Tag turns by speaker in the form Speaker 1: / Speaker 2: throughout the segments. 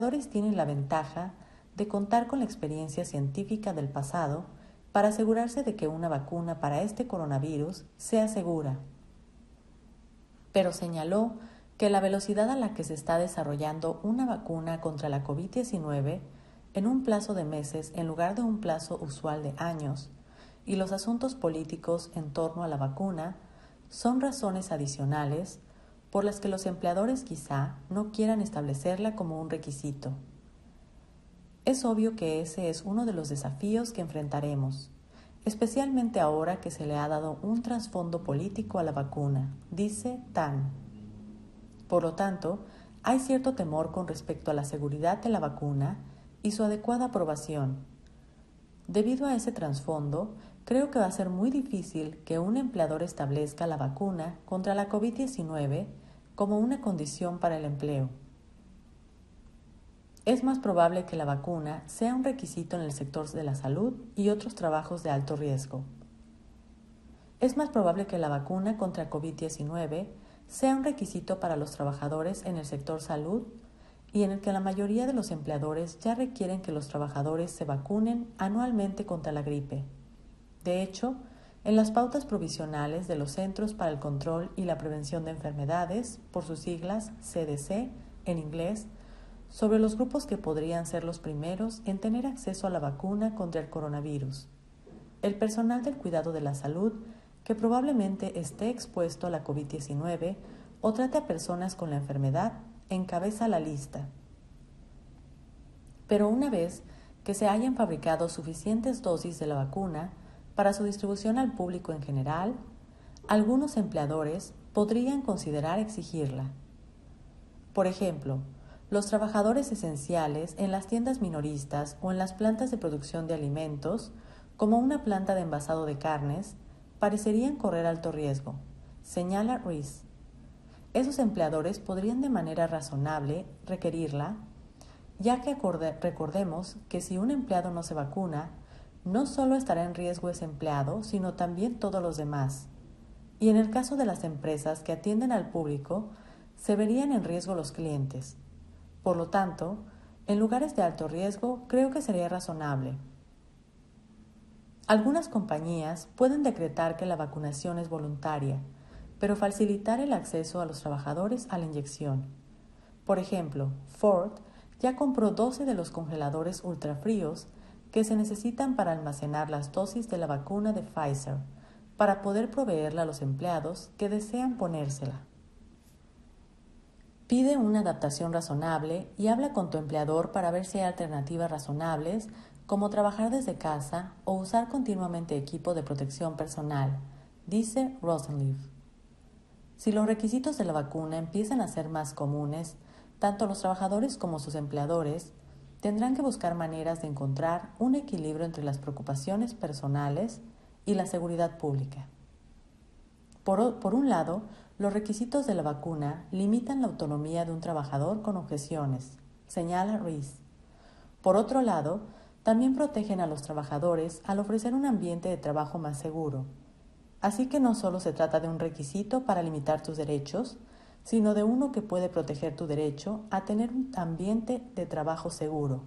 Speaker 1: empleadores tienen la ventaja de contar con la experiencia científica del pasado para asegurarse de que una vacuna para este coronavirus sea segura. Pero señaló que la velocidad a la que se está desarrollando una vacuna contra la COVID-19 en un plazo de meses en lugar de un plazo usual de años y los asuntos políticos en torno a la vacuna son razones adicionales por las que los empleadores quizá no quieran establecerla como un requisito. Es obvio que ese es uno de los desafíos que enfrentaremos, especialmente ahora que se le ha dado un trasfondo político a la vacuna, dice Tan. Por lo tanto, hay cierto temor con respecto a la seguridad de la vacuna y su adecuada aprobación. Debido a ese trasfondo, creo que va a ser muy difícil que un empleador establezca la vacuna contra la COVID-19 como una condición para el empleo. Es más probable que la vacuna sea un requisito en el sector de la salud y otros trabajos de alto riesgo. Es más probable que la vacuna contra COVID-19 sea un requisito para los trabajadores en el sector salud y en el que la mayoría de los empleadores ya requieren que los trabajadores se vacunen anualmente contra la gripe. De hecho, en las pautas provisionales de los Centros para el Control y la Prevención de Enfermedades, por sus siglas CDC en inglés, sobre los grupos que podrían ser los primeros en tener acceso a la vacuna contra el coronavirus. El personal del cuidado de la salud que probablemente esté expuesto a la COVID-19 o trate a personas con la enfermedad encabeza la lista. Pero una vez que se hayan fabricado suficientes dosis de la vacuna para su distribución al público en general, algunos empleadores podrían considerar exigirla. Por ejemplo, los trabajadores esenciales en las tiendas minoristas o en las plantas de producción de alimentos, como una planta de envasado de carnes, parecerían correr alto riesgo, señala Ruiz. Esos empleadores podrían de manera razonable requerirla, ya que recordemos que si un empleado no se vacuna, no solo estará en riesgo ese empleado, sino también todos los demás. Y en el caso de las empresas que atienden al público, se verían en riesgo los clientes. Por lo tanto, en lugares de alto riesgo, creo que sería razonable. Algunas compañías pueden decretar que la vacunación es voluntaria, pero facilitar el acceso a los trabajadores a la inyección. Por ejemplo, Ford ya compró 12 de los congeladores ultrafríos que se necesitan para almacenar las dosis de la vacuna de Pfizer, para poder proveerla a los empleados que desean ponérsela. Pide una adaptación razonable y habla con tu empleador para ver si hay alternativas razonables como trabajar desde casa o usar continuamente equipo de protección personal, dice Rosenleaf. Si los requisitos de la vacuna empiezan a ser más comunes, tanto los trabajadores como sus empleadores tendrán que buscar maneras de encontrar un equilibrio entre las preocupaciones personales y la seguridad pública. Por un lado, los requisitos de la vacuna limitan la autonomía de un trabajador con objeciones, señala Rees. Por otro lado, también protegen a los trabajadores al ofrecer un ambiente de trabajo más seguro. Así que no solo se trata de un requisito para limitar tus derechos, sino de uno que puede proteger tu derecho a tener un ambiente de trabajo seguro.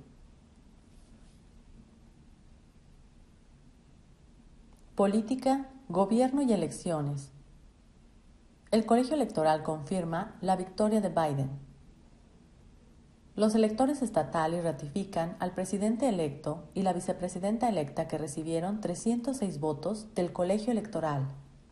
Speaker 1: Política, gobierno y elecciones. El colegio electoral confirma la victoria de Biden. Los electores estatales ratifican al presidente electo y la vicepresidenta electa que recibieron 306 votos del colegio electoral.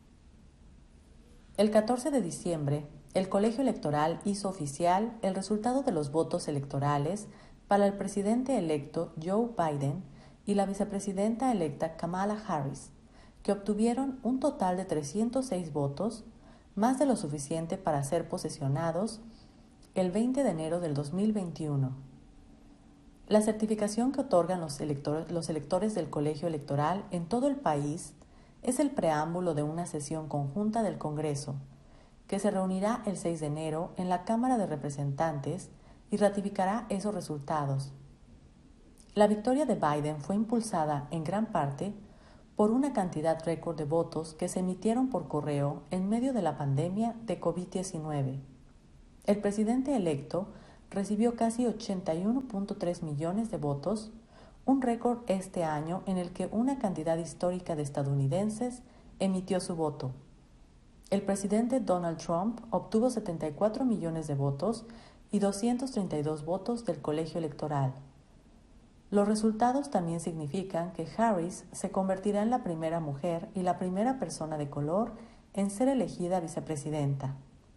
Speaker 1: El 14 de diciembre, el colegio electoral hizo oficial el resultado de los votos electorales para el presidente electo Joe Biden y la vicepresidenta electa Kamala Harris, que obtuvieron un total de 306 votos, más de lo suficiente para ser posesionados el 20 de enero del 2021. La certificación que otorgan los electores del colegio electoral en todo el país es el preámbulo de una sesión conjunta del Congreso, que se reunirá el 6 de enero en la Cámara de Representantes y ratificará esos resultados. La victoria de Biden fue impulsada en gran parte por una cantidad récord de votos que se emitieron por correo en medio de la pandemia de COVID-19. El presidente electo recibió casi 81.3 millones de votos, un récord este año en el que una cantidad histórica de estadounidenses emitió su voto. El presidente Donald Trump obtuvo 74 millones de votos y 232 votos del colegio electoral. Los resultados también significan que Harris se convertirá en la primera mujer y la primera persona de color en ser elegida vicepresidenta.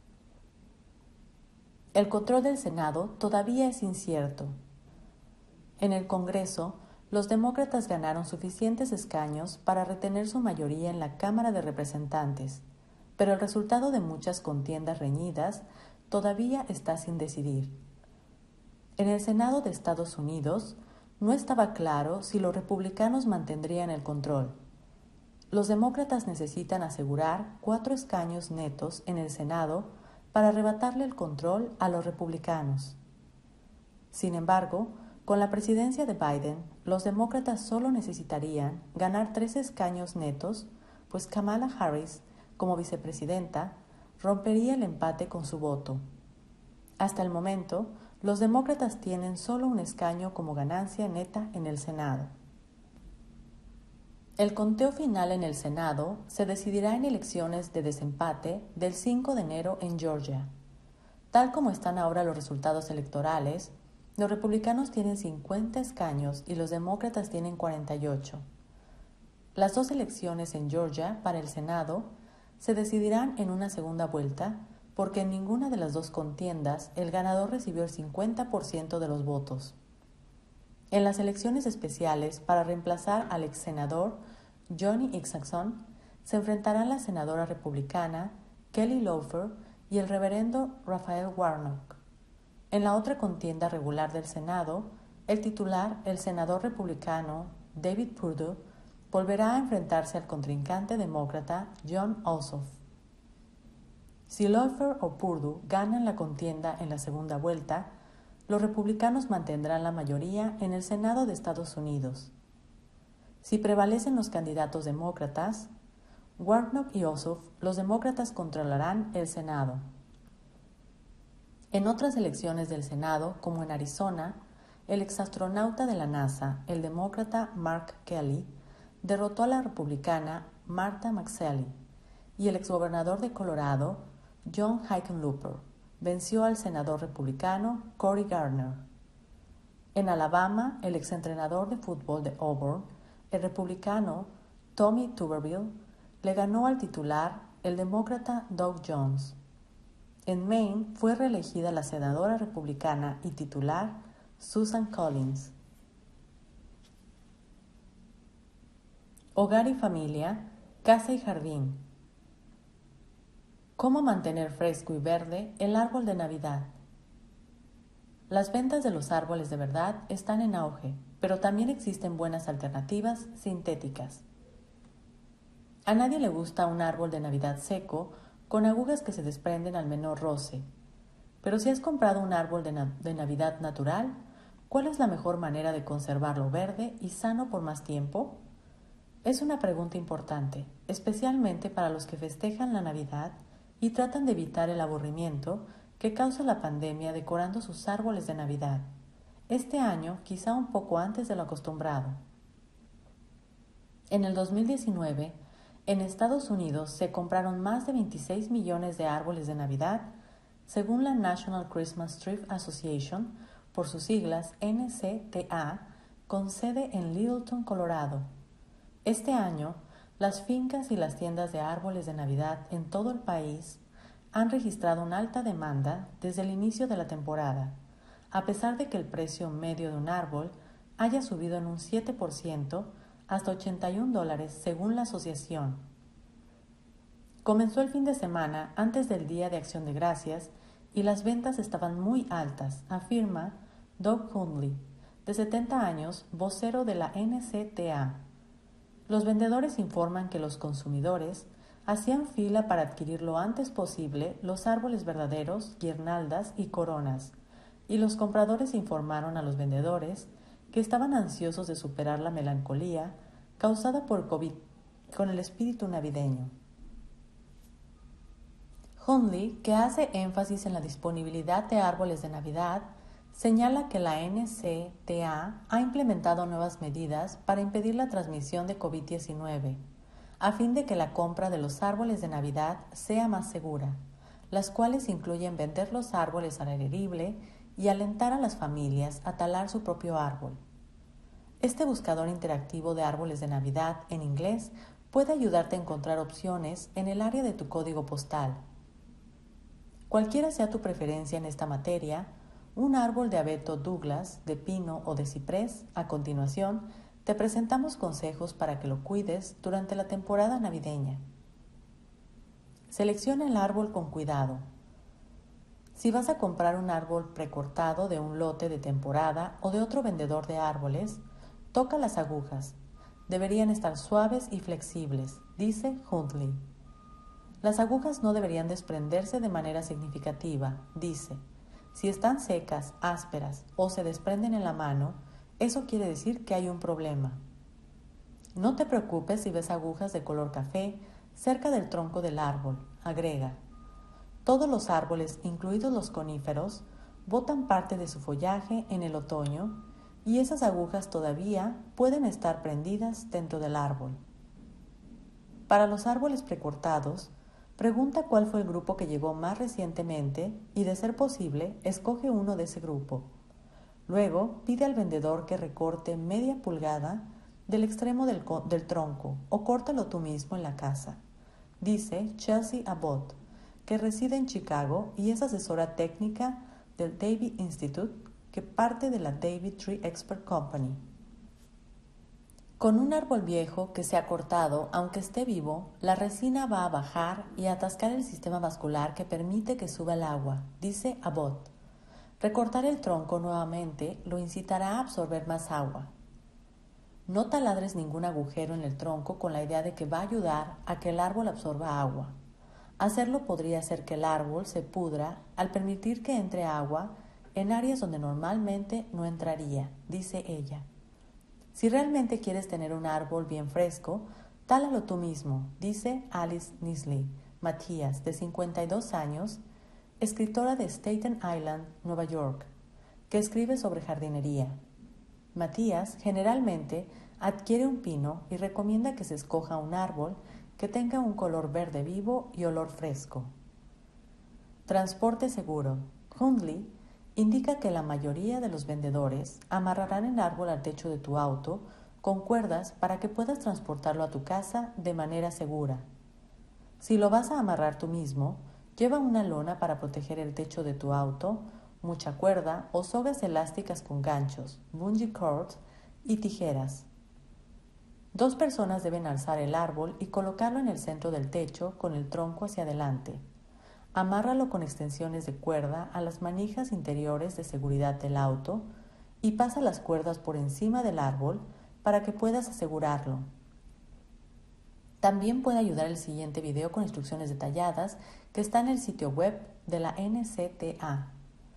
Speaker 1: El control del Senado todavía es incierto. En el Congreso, los demócratas ganaron suficientes escaños para retener su mayoría en la Cámara de Representantes, pero el resultado de muchas contiendas reñidas todavía está sin decidir. En el Senado de Estados Unidos, no estaba claro si los republicanos mantendrían el control. Los demócratas necesitan asegurar 4 escaños netos en el Senado para arrebatarle el control a los republicanos. Sin embargo, con la presidencia de Biden, los demócratas solo necesitarían ganar 3 escaños netos, pues Kamala Harris, como vicepresidenta, rompería el empate con su voto. Hasta el momento, los demócratas tienen solo un escaño como ganancia neta en el Senado. El conteo final en el Senado se decidirá en elecciones de desempate del 5 de enero en Georgia. Tal como están ahora los resultados electorales, los republicanos tienen 50 escaños y los demócratas tienen 48. Las 2 elecciones en Georgia para el Senado se decidirán en una segunda vuelta porque en ninguna de las 2 contiendas el ganador recibió el 50% de los votos. En las elecciones especiales para reemplazar al ex senador Johnny Isakson se enfrentarán la senadora republicana Kelly Loeffler y el reverendo Raphael Warnock. En la otra contienda regular del Senado, el titular, el senador republicano David Perdue, volverá a enfrentarse al contrincante demócrata Jon Ossoff. Si Loeffler o Perdue ganan la contienda en la segunda vuelta, los republicanos mantendrán la mayoría en el Senado de Estados Unidos. Si prevalecen los candidatos demócratas, Warnock y Ossoff, los demócratas controlarán el Senado. En otras elecciones del Senado, como en Arizona, el exastronauta de la NASA, el demócrata Mark Kelly, derrotó a la republicana Martha McSally y el exgobernador de Colorado, John Hickenlooper, venció al senador republicano Cory Gardner. En Alabama, el exentrenador de fútbol de Auburn, el republicano Tommy Tuberville, le ganó al titular, el demócrata Doug Jones. En Maine fue reelegida la senadora republicana y titular Susan Collins. Hogar y familia, casa y jardín. ¿Cómo mantener fresco y verde el árbol de Navidad? Las ventas de los árboles de verdad están en auge, pero también existen buenas alternativas sintéticas. A nadie le gusta un árbol de Navidad seco con agujas que se desprenden al menor roce. Pero si has comprado un árbol de Navidad natural, ¿cuál es la mejor manera de conservarlo verde y sano por más tiempo? Es una pregunta importante, especialmente para los que festejan la Navidad y tratan de evitar el aburrimiento que causa la pandemia decorando sus árboles de Navidad. Este año, quizá un poco antes de lo acostumbrado. En el 2019, en Estados Unidos se compraron más de 26 millones de árboles de Navidad, según la National Christmas Tree Association, por sus siglas NCTA, con sede en Littleton, Colorado. Este año, las fincas y las tiendas de árboles de Navidad en todo el país han registrado una alta demanda desde el inicio de la temporada, a pesar de que el precio medio de un árbol haya subido en un 7% hasta $81 según la asociación. Comenzó el fin de semana antes del Día de Acción de Gracias y las ventas estaban muy altas, afirma Doug Hundley, de 70 años, vocero de la NCTA. Los vendedores informan que los consumidores hacían fila para adquirir lo antes posible los árboles verdaderos, guirnaldas y coronas, y los compradores informaron a los vendedores que estaban ansiosos de superar la melancolía causada por COVID con el espíritu navideño. Hundley, que hace énfasis en la disponibilidad de árboles de Navidad, señala que la NCTA ha implementado nuevas medidas para impedir la transmisión de COVID-19, a fin de que la compra de los árboles de Navidad sea más segura, las cuales incluyen vender los árboles al aire libre y alentar a las familias a talar su propio árbol. Este buscador interactivo de árboles de Navidad en inglés puede ayudarte a encontrar opciones en el área de tu código postal. Cualquiera sea tu preferencia en esta materia, un árbol de abeto Douglas, de pino o de ciprés, a continuación, te presentamos consejos para que lo cuides durante la temporada navideña. Selecciona el árbol con cuidado. Si vas a comprar un árbol precortado de un lote de temporada o de otro vendedor de árboles, toca las agujas. Deberían estar suaves y flexibles, dice Hundley. Las agujas no deberían desprenderse de manera significativa, dice. Si están secas, ásperas o se desprenden en la mano, eso quiere decir que hay un problema. No te preocupes si ves agujas de color café cerca del tronco del árbol, agrega. Todos los árboles, incluidos los coníferos, botan parte de su follaje en el otoño y esas agujas todavía pueden estar prendidas dentro del árbol. Para los árboles precortados, pregunta cuál fue el grupo que llegó más recientemente y, de ser posible, escoge uno de ese grupo. Luego, pide al vendedor que recorte media pulgada del extremo del tronco o córtalo tú mismo en la casa, dice Chelsea Abbott, que reside en Chicago y es asesora técnica del David Institute, que parte de la David Tree Expert Company. Con un árbol viejo que se ha cortado, aunque esté vivo, la resina va a bajar y a atascar el sistema vascular que permite que suba el agua, dice Abbott. Recortar el tronco nuevamente lo incitará a absorber más agua. No taladres ningún agujero en el tronco con la idea de que va a ayudar a que el árbol absorba agua. Hacerlo podría hacer que el árbol se pudra al permitir que entre agua en áreas donde normalmente no entraría, dice ella. Si realmente quieres tener un árbol bien fresco, tálalo tú mismo, dice Alice Nisley Matías, de 52 años, escritora de Staten Island, Nueva York, que escribe sobre jardinería. Matías generalmente adquiere un pino y recomienda que se escoja un árbol que tenga un color verde vivo y olor fresco. Transporte seguro. Hundley indica que la mayoría de los vendedores amarrarán el árbol al techo de tu auto con cuerdas para que puedas transportarlo a tu casa de manera segura. Si lo vas a amarrar tú mismo, lleva una lona para proteger el techo de tu auto, mucha cuerda o sogas elásticas con ganchos, bungee cords y tijeras. 2 personas deben alzar el árbol y colocarlo en el centro del techo con el tronco hacia adelante. Amárralo con extensiones de cuerda a las manijas interiores de seguridad del auto y pasa las cuerdas por encima del árbol para que puedas asegurarlo. También puede ayudar el siguiente video con instrucciones detalladas que está en el sitio web de la NCTA.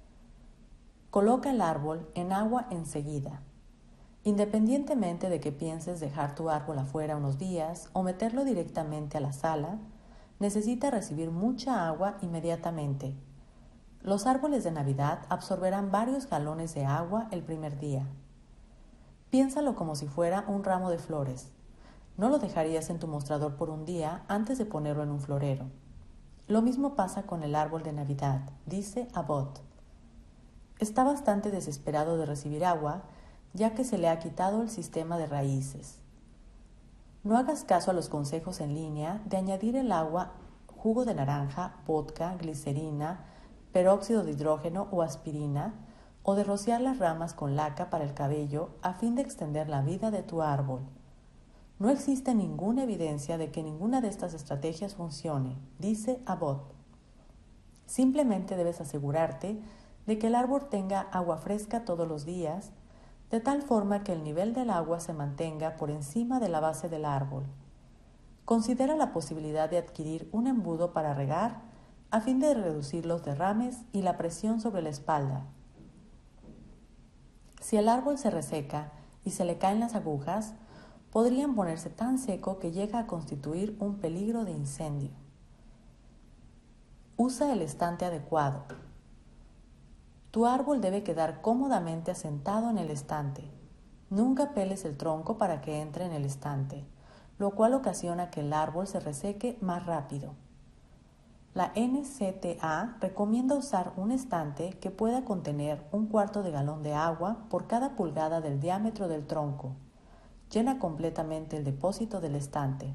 Speaker 1: Coloca el árbol en agua enseguida. Independientemente de que pienses dejar tu árbol afuera unos días o meterlo directamente a la sala, necesita recibir mucha agua inmediatamente. Los árboles de Navidad absorberán varios galones de agua el primer día. Piénsalo como si fuera un ramo de flores. No lo dejarías en tu mostrador por un día antes de ponerlo en un florero. Lo mismo pasa con el árbol de Navidad, dice Abbott. Está bastante desesperado de recibir agua, ya que se le ha quitado el sistema de raíces. No hagas caso a los consejos en línea de añadir el agua, jugo de naranja, vodka, glicerina, peróxido de hidrógeno o aspirina, o de rociar las ramas con laca para el cabello a fin de extender la vida de tu árbol. No existe ninguna evidencia de que ninguna de estas estrategias funcione, dice Abbott. Simplemente debes asegurarte de que el árbol tenga agua fresca todos los días, de tal forma que el nivel del agua se mantenga por encima de la base del árbol. Considera la posibilidad de adquirir un embudo para regar a fin de reducir los derrames y la presión sobre la espalda. Si el árbol se reseca y se le caen las agujas, podrían ponerse tan seco que llega a constituir un peligro de incendio. Usa el estante adecuado. Tu árbol debe quedar cómodamente asentado en el estante. Nunca peles el tronco para que entre en el estante, lo cual ocasiona que el árbol se reseque más rápido. La NCTA recomienda usar un estante que pueda contener 1/4 de galón de agua por cada pulgada del diámetro del tronco. Llena completamente el depósito del estante.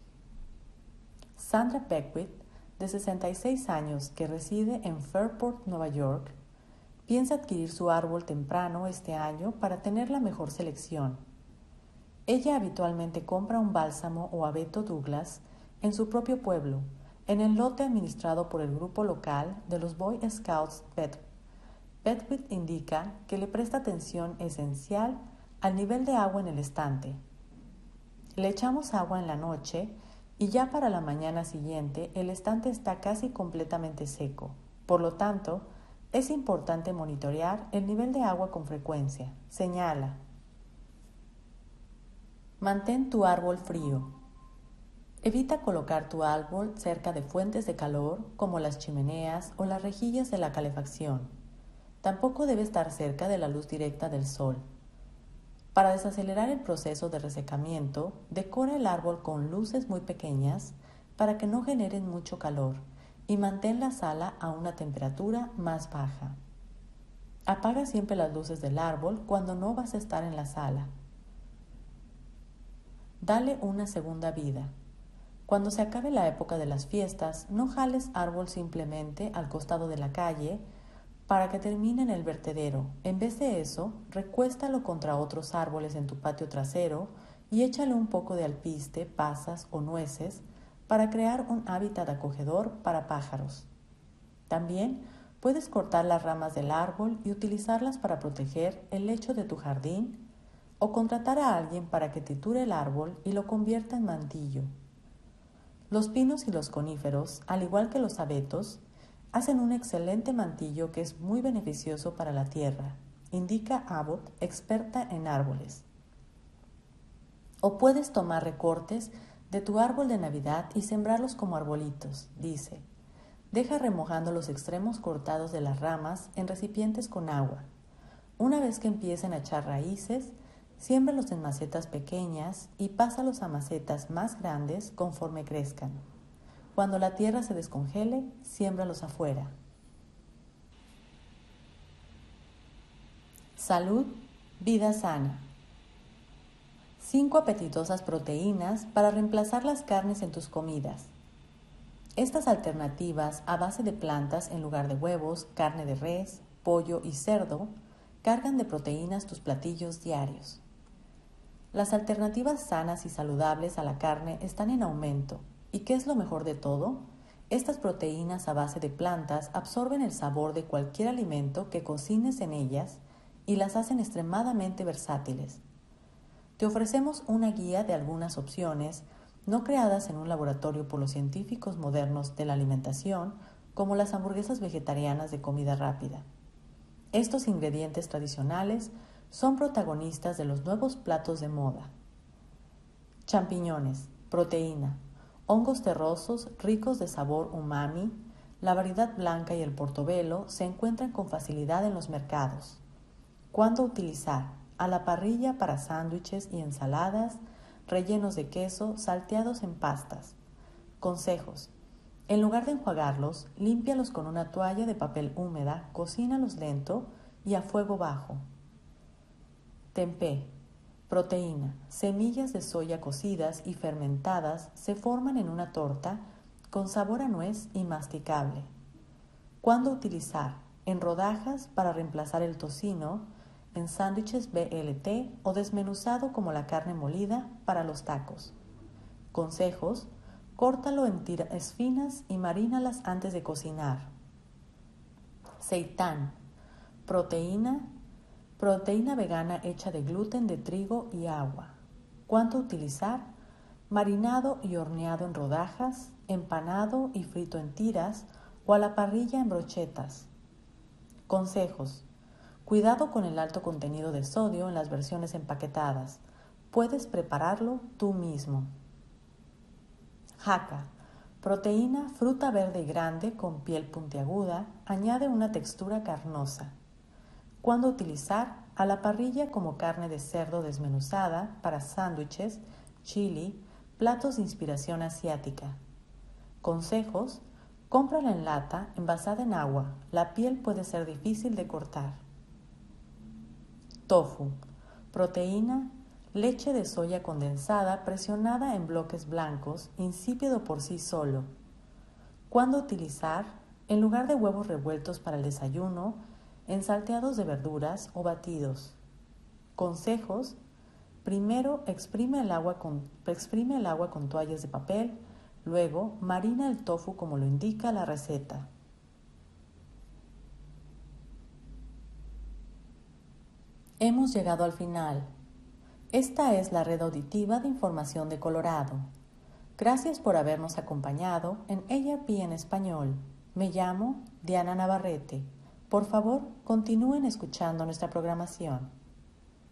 Speaker 1: Sandra Beckwith, de 66 años, que reside en Fairport, Nueva York, piensa adquirir su árbol temprano este año para tener la mejor selección. Ella habitualmente compra un bálsamo o abeto Douglas en su propio pueblo, en el lote administrado por el grupo local de los Boy Scouts Beckwith indica que le presta atención esencial al nivel de agua en el estante. Le echamos agua en la noche y ya para la mañana siguiente el estante está casi completamente seco. Por lo tanto, es importante monitorear el nivel de agua con frecuencia. Señala. Mantén tu árbol frío. Evita colocar tu árbol cerca de fuentes de calor como las chimeneas o las rejillas de la calefacción. Tampoco debe estar cerca de la luz directa del sol. Para desacelerar el proceso de resecamiento, decora el árbol con luces muy pequeñas para que no generen mucho calor y mantén la sala a una temperatura más baja. Apaga siempre las luces del árbol cuando no vas a estar en la sala. Dale una segunda vida. Cuando se acabe la época de las fiestas, no jales árbol simplemente al costado de la calle para que termine en el vertedero. En vez de eso, recuéstalo contra otros árboles en tu patio trasero y échale un poco de alpiste, pasas o nueces para crear un hábitat acogedor para pájaros. También puedes cortar las ramas del árbol y utilizarlas para proteger el lecho de tu jardín o contratar a alguien para que triture el árbol y lo convierta en mantillo. Los pinos y los coníferos, al igual que los abetos, hacen un excelente mantillo que es muy beneficioso para la tierra, indica Abbott, experta en árboles. O puedes tomar recortes de tu árbol de Navidad y sembrarlos como arbolitos, dice. Deja remojando los extremos cortados de las ramas en recipientes con agua. Una vez que empiecen a echar raíces, siémbralos en macetas pequeñas y pásalos a macetas más grandes conforme crezcan. Cuando la tierra se descongele, siémbralos afuera. Salud, vida sana. 5 apetitosas proteínas para reemplazar las carnes en tus comidas. Estas alternativas a base de plantas en lugar de huevos, carne de res, pollo y cerdo cargan de proteínas tus platillos diarios. Las alternativas sanas y saludables a la carne están en aumento. ¿Y qué es lo mejor de todo? Estas proteínas a base de plantas absorben el sabor de cualquier alimento que cocines en ellas y las hacen extremadamente versátiles. Te ofrecemos una guía de algunas opciones no creadas en un laboratorio por los científicos modernos de la alimentación, como las hamburguesas vegetarianas de comida rápida. Estos ingredientes tradicionales son protagonistas de los nuevos platos de moda. Champiñones, proteína, hongos terrosos ricos de sabor umami, la variedad blanca y el portobelo se encuentran con facilidad en los mercados. ¿Cuándo utilizar? A la parrilla para sándwiches y ensaladas, rellenos de queso, salteados en pastas. Consejos. En lugar de enjuagarlos, límpialos con una toalla de papel húmeda, cocínalos lento y a fuego bajo. Tempeh. Proteína. Semillas de soya cocidas y fermentadas se forman en una torta con sabor a nuez y masticable. ¿Cuándo utilizar? En rodajas para reemplazar el tocino, en sándwiches BLT o desmenuzado como la carne molida para los tacos. Consejos: córtalo en tiras finas y marínalas antes de cocinar. Seitán. Proteína vegana hecha de gluten de trigo y agua. ¿Cuánto utilizar? Marinado y horneado en rodajas, empanado y frito en tiras o a la parrilla en brochetas. Consejos: cuidado con el alto contenido de sodio en las versiones empaquetadas. Puedes prepararlo tú mismo. Jaca. Proteína, fruta verde y grande con piel puntiaguda, añade una textura carnosa. Cuándo utilizar a la parrilla como carne de cerdo desmenuzada para sándwiches, chili, platos de inspiración asiática. Consejos: cómprala en lata, envasada en agua. La piel puede ser difícil de cortar. Tofu: proteína, leche de soya condensada presionada en bloques blancos, insípido por sí solo. ¿Cuándo utilizar? En lugar de huevos revueltos para el desayuno, en salteados de verduras o batidos. Consejos: primero exprime el agua con toallas de papel, luego marina el tofu como lo indica la receta. Hemos llegado al final. Esta es la red auditiva de información de Colorado. Gracias por habernos acompañado en AARP en español. Me llamo Diana Navarrete. Por favor, continúen escuchando nuestra programación.